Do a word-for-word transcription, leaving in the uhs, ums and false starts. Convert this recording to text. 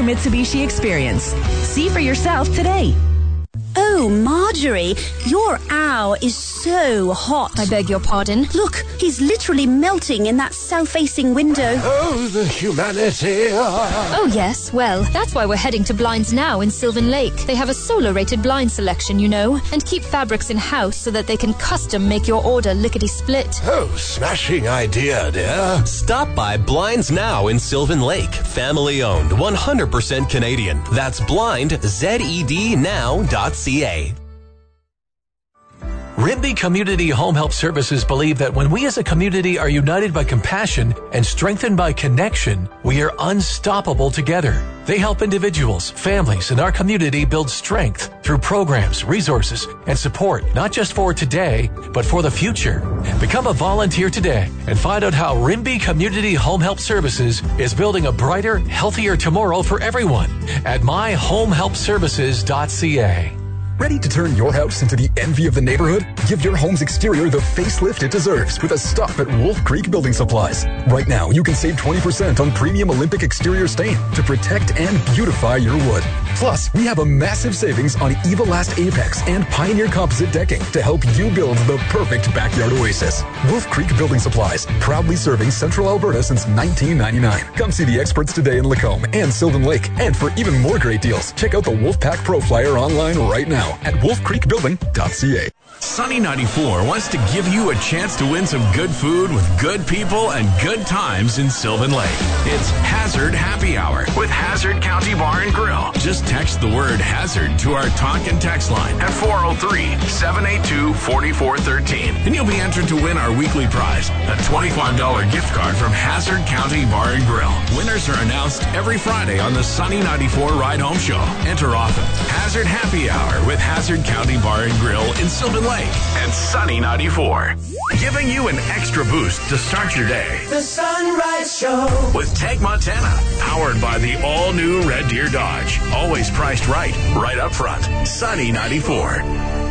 Mitsubishi experience. See for yourself today. Oh, Marjorie, your owl is so hot. I beg your pardon? Look, he's literally melting in that south-facing window. Oh, the humanity. Oh, yes. Well, that's why we're heading to Blinds Now in Sylvan Lake. They have a solar-rated blind selection, you know, and keep fabrics in-house so that they can custom make your order lickety-split. Oh, smashing idea, dear. Stop by Blinds Now in Sylvan Lake. Family-owned, one hundred percent Canadian. That's blind, Z E D now dot C A. Rimbey Community Home Help Services believe that when we as a community are united by compassion and strengthened by connection, we are unstoppable together. They help individuals, families, and our community build strength through programs, resources, and support, not just for today, but for the future. Become a volunteer today and find out how Rimbey Community Home Help Services is building a brighter, healthier tomorrow for everyone at my home help services dot c a. Ready to turn your house into the envy of the neighborhood? Give your home's exterior the facelift it deserves with a stop at Wolf Creek Building Supplies. Right now, you can save twenty percent on premium Olympic exterior stain to protect and beautify your wood. Plus, we have a massive savings on Evolast Apex and Pioneer Composite decking to help you build the perfect backyard oasis. Wolf Creek Building Supplies, proudly serving Central Alberta since nineteen ninety-nine. Come see the experts today in Lacombe and Sylvan Lake. And for even more great deals, check out the Wolfpack Pro Flyer online right now at wolf creek building dot c a. Sunny ninety-four wants to give you a chance to win some good food with good people and good times in Sylvan Lake. It's Hazard Happy Hour with Hazard County Bar and Grill. Just text the word Hazard to our talk and text line at four oh three, seven eight two, four four one three, and you'll be entered to win our weekly prize, a twenty-five dollars gift card from Hazard County Bar and Grill. Winners are announced every Friday on the Sunny ninety-four Ride Home Show. Enter often. Hazard Happy Hour with Hazard County Bar and Grill in Sylvan Lake and Sunny ninety-four, giving you an extra boost to start your day. The Sunrise Show with Tag Montana, powered by the all-new Red Deer Dodge. Always priced right, right up front. Sunny ninety-four.